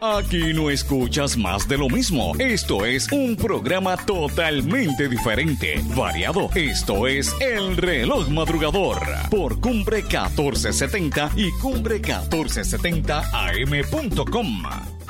Aquí no escuchas más de lo mismo. Esto es un programa totalmente diferente, variado. Esto es El Reloj Madrugador por Cumbre 1470 y Cumbre 1470am.com.